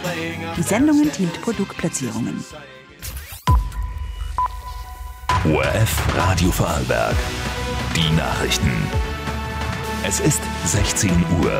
Die Sendung enthielt Produktplatzierungen. ORF Radio Vorarlberg. Die Nachrichten. Es ist 16 Uhr.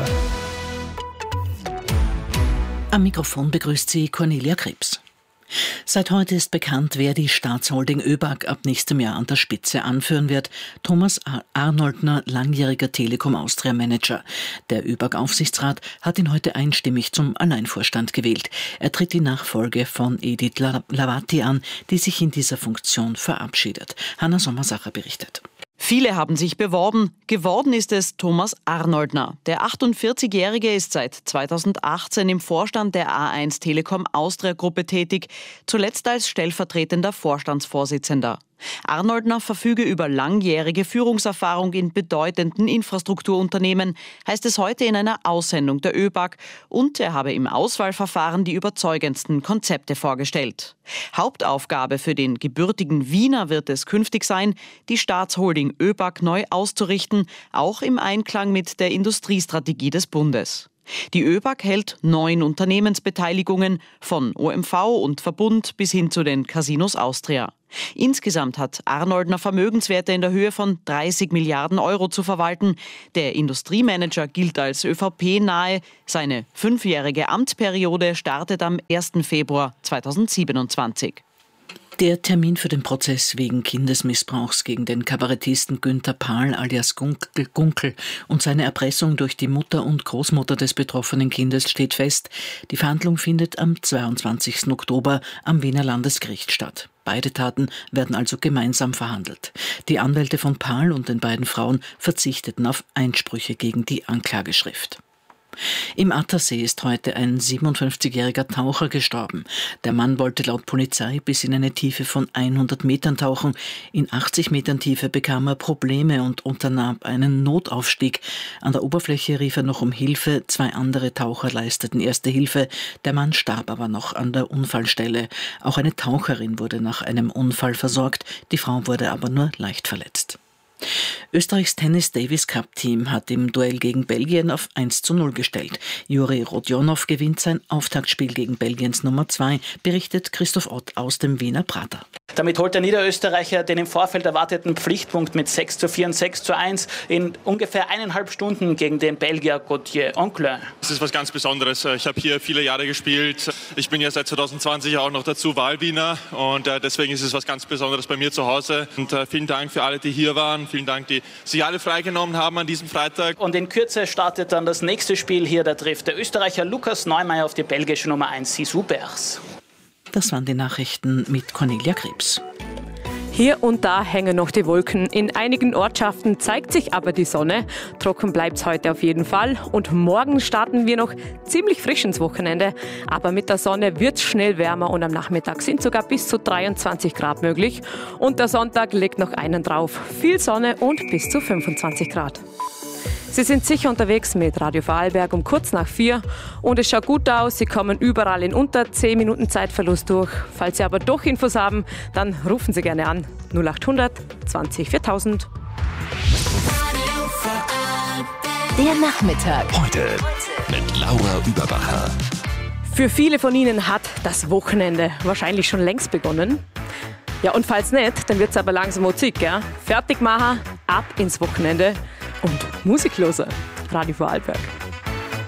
Am Mikrofon begrüßt sie Cornelia Krebs. Seit heute ist bekannt, wer die Staatsholding ÖBAG ab nächstem Jahr an der Spitze anführen wird. Thomas Arnoldner, langjähriger Telekom Austria Manager. Der ÖBAG-Aufsichtsrat hat ihn heute einstimmig zum Alleinvorstand gewählt. Er tritt die Nachfolge von Edith Lavati an, die sich in dieser Funktion verabschiedet. Hanna Sommersacher berichtet. Viele haben sich beworben. Geworden ist es Thomas Arnoldner. Der 48-Jährige ist seit 2018 im Vorstand der A1 Telekom Austria Gruppe tätig, zuletzt als stellvertretender Vorstandsvorsitzender. Arnoldner verfüge über langjährige Führungserfahrung in bedeutenden Infrastrukturunternehmen, heißt es heute in einer Aussendung der ÖBAG, und er habe im Auswahlverfahren die überzeugendsten Konzepte vorgestellt. Hauptaufgabe für den gebürtigen Wiener wird es künftig sein, die Staatsholding ÖBAG neu auszurichten, auch im Einklang mit der Industriestrategie des Bundes. Die ÖBAG hält 9 Unternehmensbeteiligungen von OMV und Verbund bis hin zu den Casinos Austria. Insgesamt hat Arnoldner Vermögenswerte in der Höhe von 30 Milliarden Euro zu verwalten. Der Industriemanager gilt als ÖVP-nahe. Seine 5-jährige Amtsperiode startet am 1. Februar 2027. Der Termin für den Prozess wegen Kindesmissbrauchs gegen den Kabarettisten Günther Pahl alias Gunkel und seine Erpressung durch die Mutter und Großmutter des betroffenen Kindes steht fest. Die Verhandlung findet am 22. Oktober am Wiener Landesgericht statt. Beide Taten werden also gemeinsam verhandelt. Die Anwälte von Pahl und den beiden Frauen verzichteten auf Einsprüche gegen die Anklageschrift. Im Attersee ist heute ein 57-jähriger Taucher gestorben. Der Mann wollte laut Polizei bis in eine Tiefe von 100 Metern tauchen. In 80 Metern Tiefe bekam er Probleme und unternahm einen Notaufstieg. An der Oberfläche rief er noch um Hilfe. 2 andere Taucher leisteten erste Hilfe. Der Mann starb aber noch an der Unfallstelle. Auch eine Taucherin wurde nach einem Unfall versorgt. Die Frau wurde aber nur leicht verletzt. Österreichs Tennis-Davis-Cup-Team hat im Duell gegen Belgien auf 1:0 gestellt. Juri Rodionov gewinnt sein Auftaktspiel gegen Belgiens Nummer 2, berichtet Christoph Ott aus dem Wiener Prater. Damit holt der Niederösterreicher den im Vorfeld erwarteten Pflichtpunkt mit 6:4 und 6:1 in ungefähr 1,5 Stunden gegen den Belgier Gauthier Oncle. Das ist was ganz Besonderes. Ich habe hier viele Jahre gespielt. Ich bin ja seit 2020 auch noch dazu Wahlwiener und deswegen ist es was ganz Besonderes bei mir zu Hause. Und vielen Dank für alle, die hier waren. Vielen Dank, die sich alle freigenommen haben an diesem Freitag. Und in Kürze startet dann das nächste Spiel hier. Da trifft der Österreicher Lukas Neumeier auf die belgische Nummer 1 Sisu Bers. Das waren die Nachrichten mit Cornelia Krebs. Hier und da hängen noch die Wolken. In einigen Ortschaften zeigt sich aber die Sonne. Trocken bleibt's heute auf jeden Fall. Und morgen starten wir noch ziemlich frisch ins Wochenende. Aber mit der Sonne wird's schnell wärmer und am Nachmittag sind sogar bis zu 23 Grad möglich. Und der Sonntag legt noch einen drauf. Viel Sonne und bis zu 25 Grad. Sie sind sicher unterwegs mit Radio Vorarlberg um kurz nach 4 und es schaut gut aus. Sie kommen überall in unter 10 Minuten Zeitverlust durch. Falls Sie aber doch Infos haben, dann rufen Sie gerne an. 0800 20 4000. Der Nachmittag. Heute mit Laura Überbacher. Für viele von Ihnen hat das Wochenende wahrscheinlich schon längst begonnen. Ja, und falls nicht, dann wird es aber langsam Musik, gell? Fertig machen, ab ins Wochenende und Musik hören. Radio Vorarlberg.